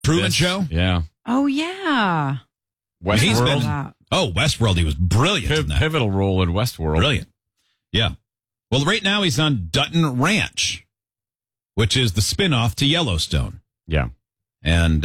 Truman Show. Yeah. Oh, yeah. Westworld. Westworld. He was brilliant in that. Pivotal role in Westworld. Brilliant. Yeah. Well, right now he's on Dutton Ranch, which is the spinoff to Yellowstone. Yeah. And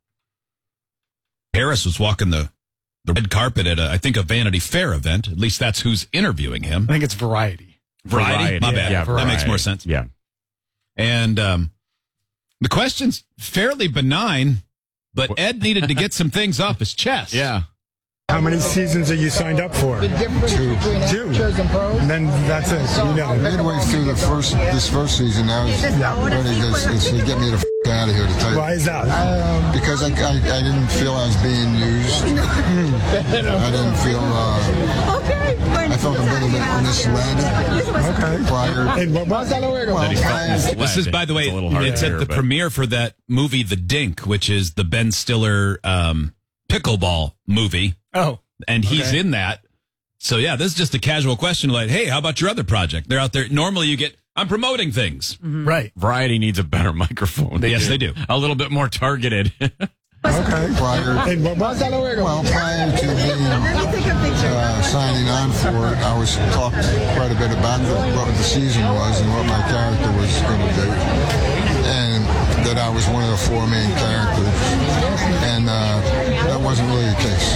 Harris was walking the red carpet at, I think, a Vanity Fair event. At least that's who's interviewing him. I think it's Variety. Variety? My bad. Yeah, that makes more sense. Yeah. And the question's fairly benign, but Ed needed to get some things off his chest. Yeah. How many seasons are you signed up for? Two. And then that's it. Midway through this first season, I was ready to get me the out of here to tell you. Why is that? Because I didn't feel I was being used. I didn't feel. I felt a little bit misled. Prior. And what was that? This is, by the way, it's at the premiere for that movie, The Dink, which is the Ben Stiller pickleball movie. Oh. And he's in that. So, yeah, this is just a casual question like, hey, how about your other project? They're out there. Normally you get, I'm promoting things. Mm-hmm. Right. Variety needs a better microphone. Yes, they do. A little bit more targeted. Prior. And what was that? Well, prior to being signing on for it, I was talked quite a bit about what the season was and what my character was going to do. And that I was one of the four main characters. And that wasn't really the case.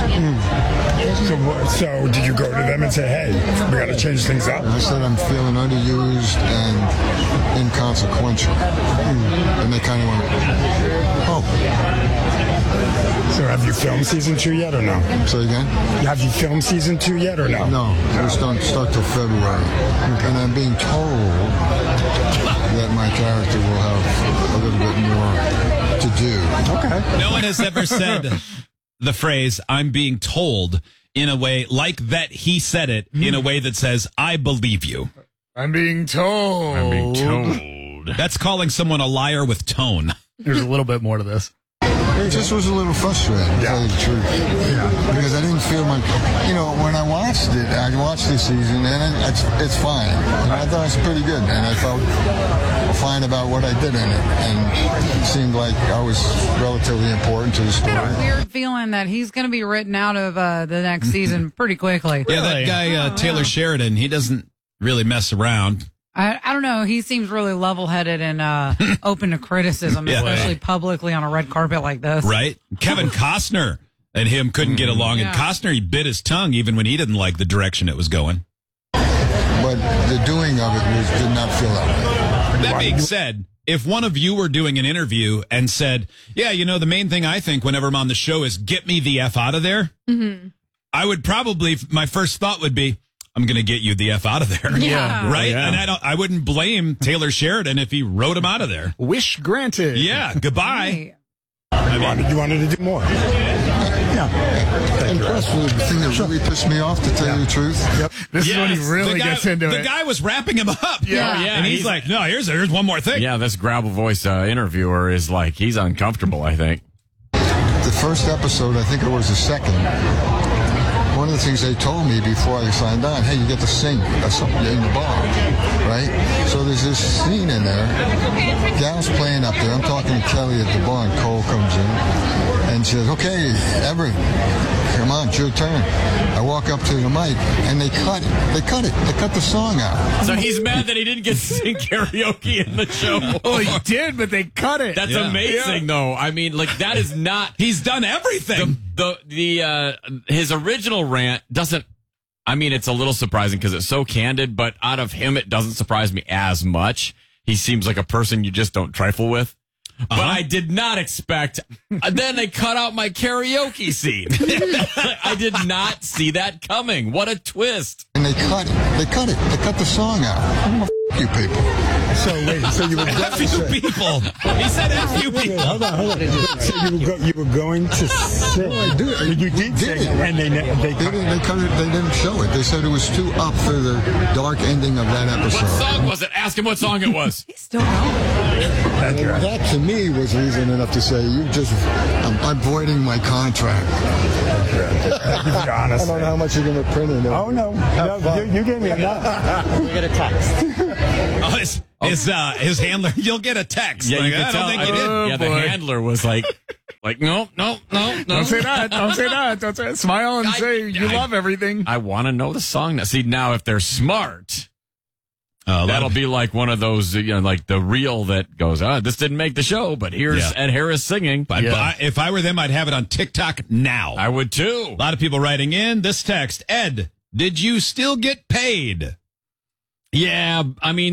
So did you go to them and say, hey, we got to change things up? I said I'm feeling underused and inconsequential. And they kind of went, oh. So have you filmed season 2 yet or no? Say again? Have you filmed season 2 yet or no? No, we don't start till February. And I'm being told that my character will have a little bit more to do. Okay. No one has ever said the phrase, I'm being told, in a way like that he said it, in a way that says, I believe you. I'm being told. I'm being told. That's calling someone a liar with tone. There's a little bit more to this. It just was a little frustrating, to tell you the truth. Yeah. Because I didn't feel when I watched this season, and it's fine. And I thought it was pretty good. And I felt fine about what I did in it. And it seemed like I was relatively important to the story. I got a weird feeling that he's going to be written out of the next season pretty quickly. Yeah, that guy, Taylor Sheridan, he doesn't really mess around. I don't know. He seems really level-headed and open to criticism, especially publicly on a red carpet like this. Right? Kevin Costner and him couldn't get along, and Costner, he bit his tongue even when he didn't like the direction it was going. But the doing of it did not feel that way. That being said, if one of you were doing an interview and said, yeah, the main thing I think whenever I'm on the show is get me the F out of there, I would probably, my first thought would be, I'm going to get you the F out of there. Yeah. Right? Yeah. And I wouldn't blame Taylor Sheridan if he wrote him out of there. Wish granted. Yeah. Goodbye. Right. You wanted to do more. Yeah. Impressed with the thing that really pissed me off, to tell you the truth. Yep. This is when he really gets into it. The guy was wrapping him up. Yeah. And he's like, no, here's one more thing. Yeah, this gravel voice interviewer is like, he's uncomfortable, I think. The first episode, I think it was the second. One of the things they told me before I signed on, hey, you get to sing in the bar, right? So there's this scene in there. Gal's playing up there. I'm talking to Kelly at the bar, and Cole comes in and says, okay, Everett, come on, it's your turn. I walk up to the mic, and they cut it. They cut the song out. So he's mad that he didn't get to sing karaoke in the show. Oh, he did, but they cut it. That's amazing, though. I mean, like, that is not... He's done everything. His original rant doesn't... I mean, it's a little surprising because it's so candid, but out of him, it doesn't surprise me as much. He seems like a person you just don't trifle with. But I did not expect. Then they cut out my karaoke scene. I did not see that coming. What a twist! And they cut it. They cut the song out. I'm gonna you people. So wait, so you were F you people. He said F you people. Hold on. So you were going to sing. You did sing, and they cut it. They cut it. They didn't show it. They said it was too up for the dark ending of that episode. What song was it? Ask him what song it was. He's still going. That to me was reason enough to say, I'm voiding my contract. Honest. I don't know how much you're going to print in there. Oh, no. You gave me enough. We get a text. His handler, you'll get a text. Yeah, Like, you can I tell. don't think you did. Yeah, the handler was like, no. Don't say that. Don't say that. Don't say that. Smile and say you love everything. I want to know the song. Now, see, now if they're smart, that'll be like one of those, like the reel that goes, this didn't make the show, but here's Ed Harris singing. But if I were them, I'd have it on TikTok now. I would too. A lot of people writing in this text. Ed, did you still get paid? Yeah, I mean,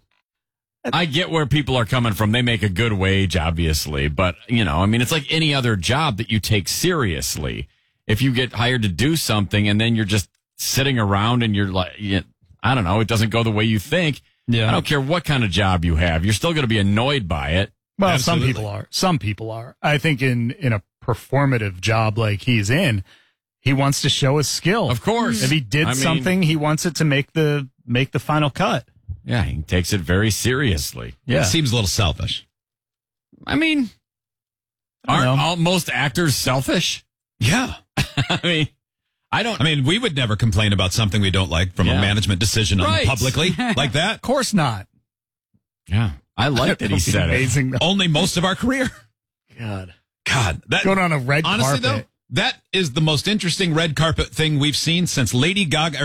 I get where people are coming from. They make a good wage, obviously. But, it's like any other job that you take seriously. If you get hired to do something and then you're just sitting around and you're like, I don't know, it doesn't go the way you think. Yeah. I don't care what kind of job you have. You're still going to be annoyed by it. Well, Absolutely. some people are. Some people are. I think in a performative job like he's in, he wants to show his skill. Of course. If he did something, he wants it to make the final cut. Yeah, he takes it very seriously. Yeah. It seems a little selfish. I mean, aren't most actors selfish? Yeah. I mean, we would never complain about something we don't like from a management decision publicly like that. Of course not. Yeah. I like that he said amazing, it. Only most of our career. God. That going on a red honestly, carpet. Though, that is the most interesting red carpet thing we've seen since Lady Gaga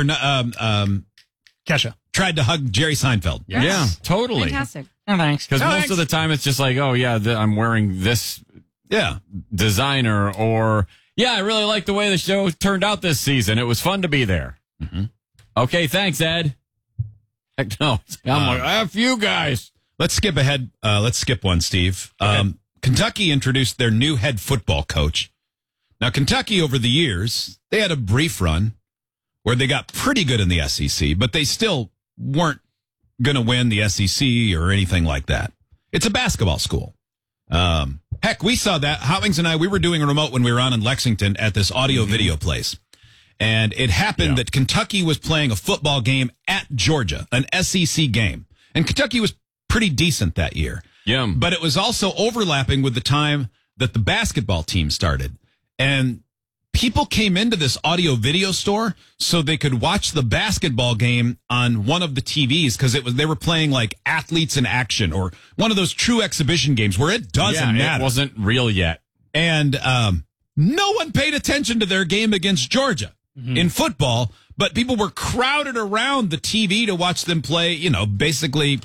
Kesha tried to hug Jerry Seinfeld. Yes. Yeah, totally. Fantastic. Oh, thanks. Because most of the time it's just like, I'm wearing this designer, or I really like the way the show turned out this season. It was fun to be there. Mm-hmm. Okay, thanks, Ed. Heck no. I'm like, F you guys. Let's skip ahead. Let's skip one, Steve. Kentucky introduced their new head football coach. Now, Kentucky, over the years, they had a brief run where they got pretty good in the SEC, but they still weren't going to win the SEC or anything like that. It's a basketball school. Heck, we saw that. Howings and I, we were doing a remote when we were on in Lexington at this audio video place. And it happened that Kentucky was playing a football game at Georgia, an SEC game. And Kentucky was pretty decent that year. Yeah. But it was also overlapping with the time that the basketball team started. And people came into this audio video store so they could watch the basketball game on one of the TVs, because they were playing like Athletes in Action, or one of those true exhibition games where it doesn't matter. It wasn't real yet. And no one paid attention to their game against Georgia in football, but people were crowded around the TV to watch them play, basically,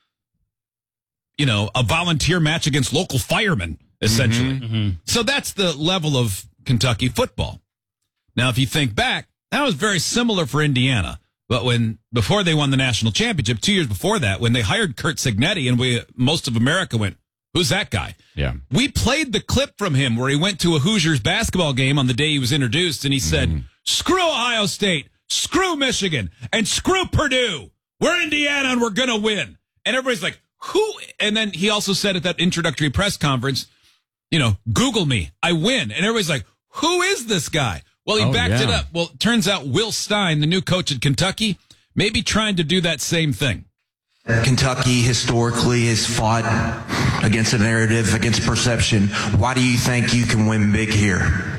a volunteer match against local firemen, essentially. So that's the level of Kentucky football. Now, if you think back, that was very similar for Indiana. But before they won the national championship, 2 years before that, when they hired Curt Cignetti, and most of America went, who's that guy? Yeah. We played the clip from him where he went to a Hoosiers basketball game on the day he was introduced, and he said, screw Ohio State, screw Michigan, and screw Purdue. We're Indiana, and we're going to win. And everybody's like, who? And then he also said at that introductory press conference, Google me, I win. And everybody's like, who is this guy? Well, he backed it up. Well, it turns out Will Stein, the new coach at Kentucky, may be trying to do that same thing. Kentucky historically has fought against a narrative, against perception. Why do you think you can win big here?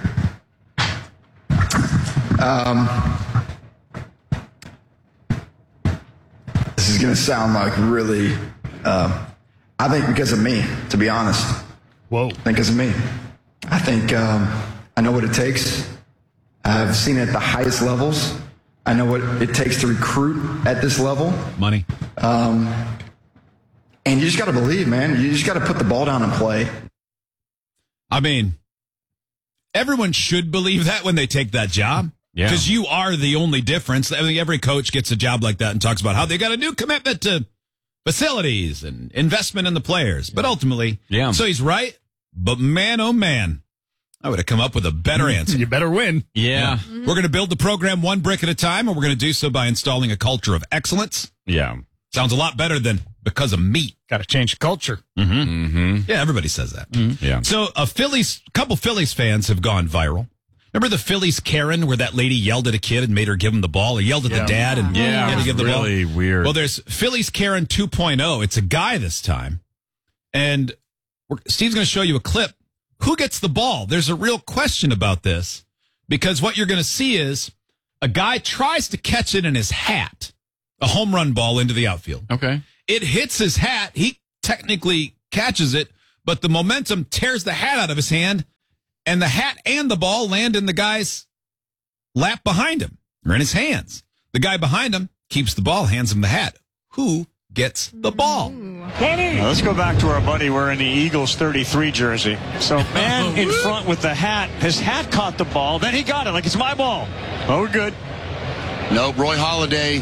This is going to sound like really, I think because of me, to be honest. Whoa. I think because of me. I think I know what it takes. I've seen it at the highest levels. I know what it takes to recruit at this level. Money. And you just got to believe, man. You just got to put the ball down and play. I mean, everyone should believe that when they take that job. Yeah. Because you are the only difference. I mean, every coach gets a job like that and talks about how they got a new commitment to facilities and investment in the players. But ultimately, so he's right. But man, oh man, I would have come up with a better answer. You better win. Yeah. We're going to build the program one brick at a time, and we're going to do so by installing a culture of excellence. Yeah. Sounds a lot better than because of me. Got to change the culture. Yeah, everybody says that. Yeah. So a couple Phillies fans have gone viral. Remember the Phillies Karen, where that lady yelled at a kid and made her give him the ball, or yelled at the dad and had to give the ball? Really weird. Well, there's Phillies Karen 2.0. It's a guy this time. And Steve's going to show you a clip. Who gets the ball? There's a real question about this because what you're going to see is a guy tries to catch it in his hat, a home run ball into the outfield. Okay. It hits his hat. He technically catches it, but the momentum tears the hat out of his hand, and the hat and the ball land in the guy's lap behind him or in his hands. The guy behind him keeps the ball, hands him the hat. Who gets the ball? Now, let's go back to our buddy wearing the Eagles 33 jersey. So, man in front with the hat. His hat caught the ball. Then he got it like it's my ball. Oh, we're good. Nope, Roy Halladay.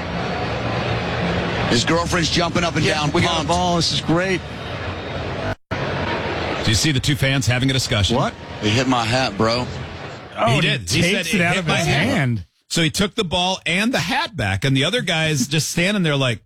His girlfriend's jumping up and down. We got a ball. This is great. Do you see the two fans having a discussion? What? He hit my hat, bro. Oh, he did. He takes said it out of his hand. So he took the ball and the hat back, and the other guy's just standing there like,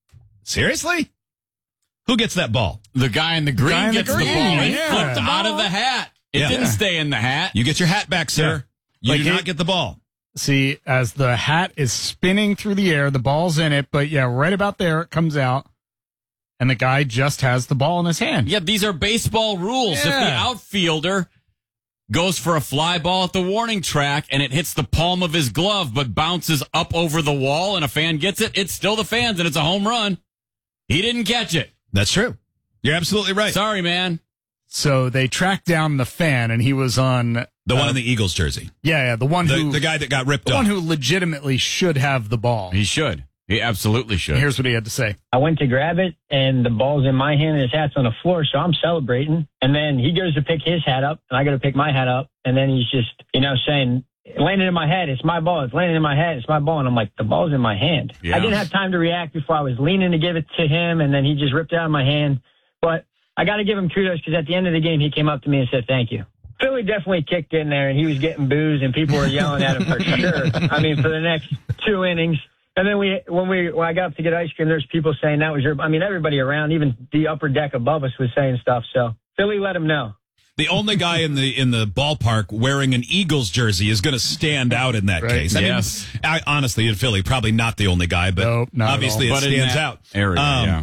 seriously? Who gets that ball? The guy in the green gets the ball. He flipped out of the hat. It didn't stay in the hat. You get your hat back, sir. You Like do not get the ball. See, as the hat is spinning through the air, the ball's in it, but right about there, it comes out, and the guy just has the ball in his hand. Yeah, these are baseball rules. Yeah. If the outfielder goes for a fly ball at the warning track and it hits the palm of his glove but bounces up over the wall and a fan gets it, it's still the fans and it's a home run. He didn't catch it. That's true. You're absolutely right. Sorry, man. So they tracked down the fan, and he was on The one in the Eagles jersey. the one The guy that got ripped the off. one who legitimately should have the ball. He should. He absolutely should. Here's what he had to say. I went to grab it, and the ball's in my hand, and his hat's on the floor, so I'm celebrating. And then he goes to pick his hat up, and I go to pick my hat up, and then he's just, saying, it landed in my head, it's my ball. It's landing in my head, it's my ball. And I'm like, the ball's in my hand. Yeah. I didn't have time to react before I was leaning to give it to him, and then he just ripped it out of my hand. But I got to give him kudos because at the end of the game, he came up to me and said, thank you. Philly definitely kicked in there, and he was getting boos, and people were yelling at him for sure. I mean, for the next 2 innings. And then when I got up to get ice cream, there's people saying that was everybody around, even the upper deck above us was saying stuff. So Philly let him know. The only guy in the ballpark wearing an Eagles jersey is going to stand out in that case. I mean, honestly, in Philly, probably not the only guy, but Nope, not obviously at all. it But in stands that out. area,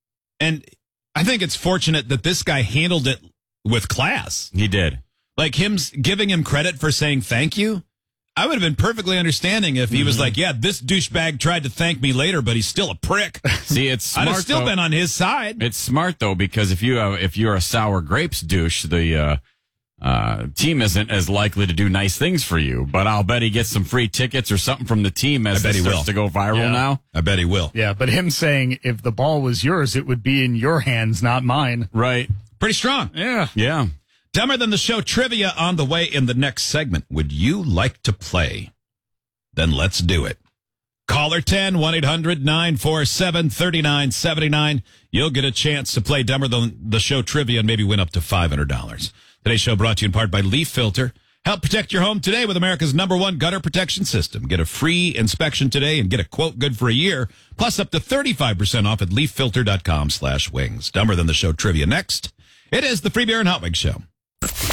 And I think it's fortunate that this guy handled it with class. He did. Like giving him credit for saying thank you. I would have been perfectly understanding if he was like, yeah, this douchebag tried to thank me later, but he's still a prick. See, it's smart. I'd have still been on his side. It's smart though, because if you're a sour grapes douche, the team isn't as likely to do nice things for you. But I'll bet he gets some free tickets or something from the team as it starts to go viral now. I bet he will. Yeah, but him saying if the ball was yours, it would be in your hands, not mine. Right. Pretty strong. Yeah. Yeah. Dumber Than the Show trivia on the way in the next segment. Would you like to play? Then let's do it. Caller 10, 1-800-947-3979. You'll get a chance to play Dumber Than the Show trivia and maybe win up to $500. Today's show brought to you in part by Leaf Filter. Help protect your home today with America's #1 gutter protection system. Get a free inspection today and get a quote good for a year, plus up to 35% off at leaffilter.com/wings. Dumber Than the Show trivia next. It is the Free Beer and Hot Wings Show.